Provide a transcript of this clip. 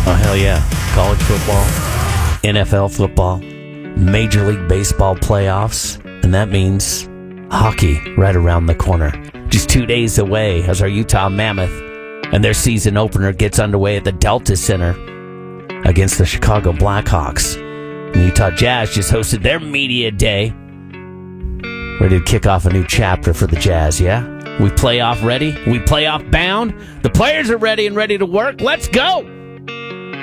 Oh, hell yeah. College football, NFL football, Major League Baseball playoffs, and that means hockey right around the corner. Just 2 days away as our Utah Mammoth and their season opener gets underway at the Delta Center against the Chicago Blackhawks. And Utah Jazz just hosted their media day. Ready to kick off a new chapter for the Jazz, yeah? We playoff ready? We playoff bound? The players are ready and ready to work. Let's go!